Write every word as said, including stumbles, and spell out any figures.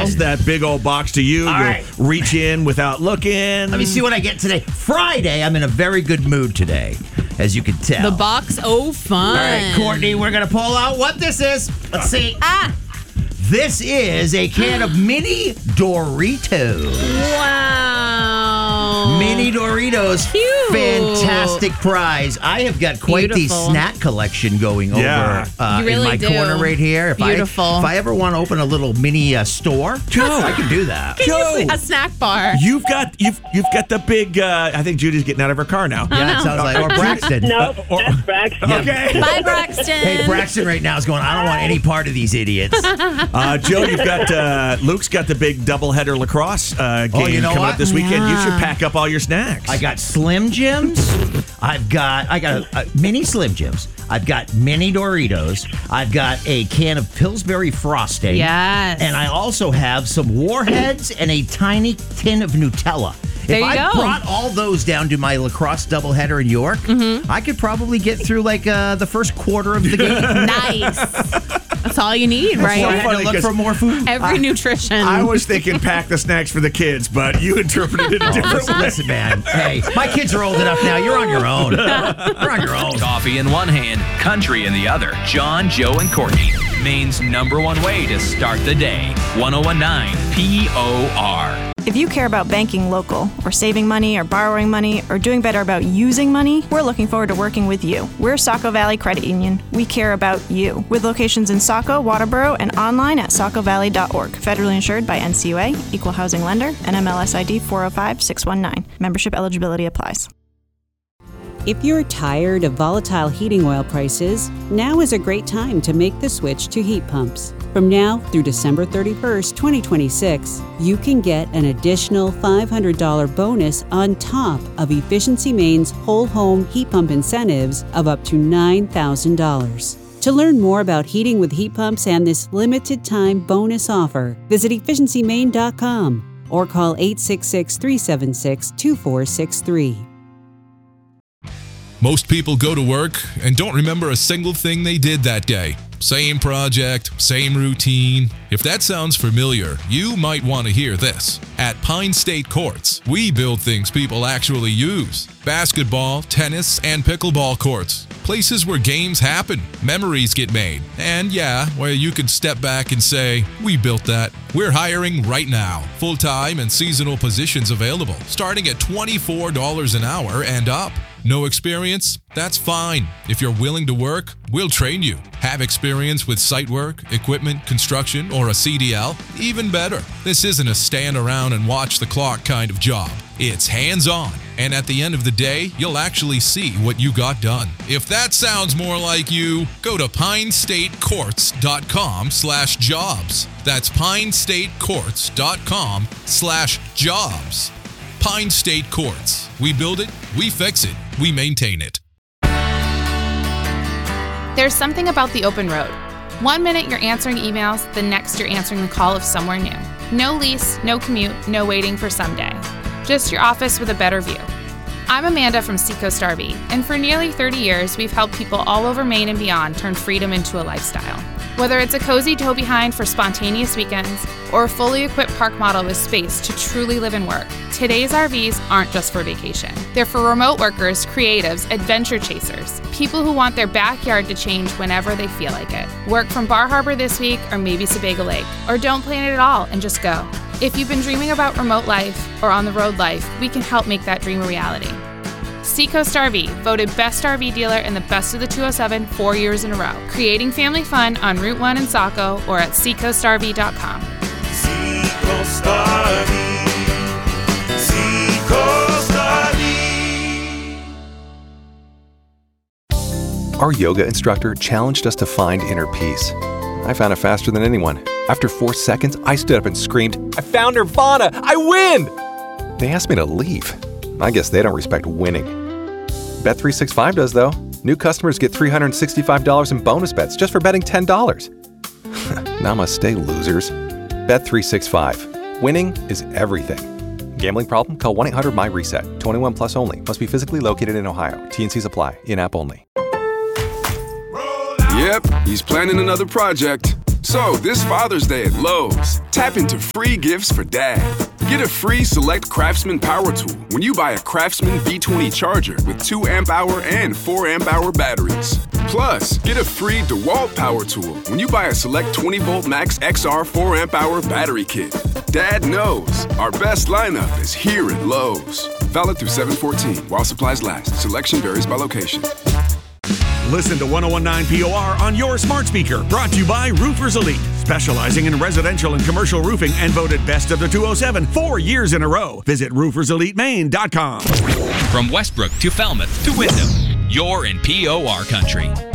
Pass that big old box to you. All You'll right. reach in without looking. Let me see what I get today. Friday, I'm in a very good mood today, as you can tell. The box, oh, fun. All right, Courtney, we're going to pull out what this is. Let's see. Ah. This is a can of mini Doritos. Wow. Mini Doritos. Cute. Fantastic prize. I have got quite Beautiful. the snack collection going Yeah. over uh, You really in my do. corner right here. If Beautiful. I, if I ever want to open a little mini uh, store, I can do that. Joe, A snack bar. you've got you've you've got the big. Uh, I think Judy's getting out of her car now. Yeah, it sounds like, or Braxton. No, that's Braxton. Okay. Bye, Braxton. Hey, Braxton right now is going, I don't want any part of these idiots. Uh, Joe, you've got uh, Luke's got the big doubleheader lacrosse uh, game Oh, you know coming what? up this weekend. You Yeah. should pack up all your snacks. I got Slim Jims. I've got I got a, a mini Slim Jims. I've got mini Doritos. I've got a can of Pillsbury frosting. Yes. And I also have some Warheads and a tiny tin of Nutella. There if you I go. brought all those down to my lacrosse doubleheader in York, Mm-hmm. I could probably get through like uh, the first quarter of the game. Nice. That's all you need, So I right? had to funny look 'cause for more food. Every nutrition. I was thinking pack the snacks for the kids, but you interpreted it a different Listen, way. listen, man. Hey, my kids are old enough now. You're on your own. You're on your own. Coffee in one hand, country in the other. John, Joe, and Courtney. Maine's number one way to start the day. one oh one nine P O R. If you care about banking local, or saving money, or borrowing money, or doing better about using money, we're looking forward to working with you. We're Saco Valley Credit Union. We care about you. With locations in Saco, Waterboro, and online at saco valley dot org. Federally insured by N C U A, Equal Housing Lender, and M L S I D four oh five six one nine. Membership eligibility applies. If you're tired of volatile heating oil prices, now is a great time to make the switch to heat pumps. From now through December thirty-first, twenty twenty-six, you can get an additional five hundred dollars bonus on top of Efficiency Maine's whole home heat pump incentives of up to nine thousand dollars. To learn more about heating with heat pumps and this limited time bonus offer, visit efficiency maine dot com or call eight six six, three seven six, two four six three. Most people go to work and don't remember a single thing they did that day. Same project, same routine. If that sounds familiar, you might want to hear this. At Pine State Courts, we build things people actually use. Basketball, tennis, and pickleball courts. Places where games happen, memories get made, and yeah, where you can step back and say, we built that. We're hiring right now. Full-time and seasonal positions available, starting at twenty-four dollars an hour and up. No experience? That's fine. If you're willing to work, we'll train you. Have experience with site work, equipment, construction, or a C D L? Even better. This isn't a stand around and watch the clock kind of job. It's hands-on, and at the end of the day, you'll actually see what you got done. If that sounds more like you, go to pine state courts dot com slash jobs. That's pine state courts dot com slash jobs. Pine State Courts. We build it, we fix it, we maintain it. There's something about the open road. One minute you're answering emails, the next you're answering the call of somewhere new. No lease, no commute, no waiting for someday. Just your office with a better view. I'm Amanda from Seacoast R V, and for nearly thirty years, we've helped people all over Maine and beyond turn freedom into a lifestyle. Whether it's a cozy tow behind for spontaneous weekends, or a fully equipped park model with space to truly live and work, today's R Vs aren't just for vacation. They're for remote workers, creatives, adventure chasers, people who want their backyard to change whenever they feel like it. Work from Bar Harbor this week, or maybe Sebago Lake, or don't plan it at all and just go. If you've been dreaming about remote life or on-the-road life, we can help make that dream a reality. Seacoast R V, voted Best R V Dealer in the Best of the two oh seven four years in a row. Creating family fun on Route one in Saco or at seacoast r v dot com. Seacoast R V. Seacoast R V. Our yoga instructor challenged us to find inner peace. I found it faster than anyone. After four seconds, I stood up and screamed, I found Nirvana! I win! They asked me to leave. I guess they don't respect winning. Bet three sixty-five does, though. New customers get three hundred sixty-five dollars in bonus bets just for betting ten dollars. Namaste, losers. Bet three sixty-five. Winning is everything. Gambling problem? Call one eight hundred my reset. twenty-one plus only. Must be physically located in Ohio. T and Cs apply. In-app only. Yep, he's planning another project. So, this Father's Day at Lowe's, tap into free gifts for Dad. Get a free Select Craftsman power tool when you buy a Craftsman B twenty charger with two amp hour and four amp hour batteries. Plus, get a free DeWalt power tool when you buy a Select twenty volt Max X R four amp hour battery kit. Dad knows our best lineup is here at Lowe's. Valid through seven fourteen while supplies last. Selection varies by location. Listen to ten nineteen P O R on your smart speaker. Brought to you by Roofers Elite, specializing in residential and commercial roofing and voted best of the two oh seven four years in a row. Visit roofers elite maine dot com. From Westbrook to Falmouth to Windham, you're in P O R country.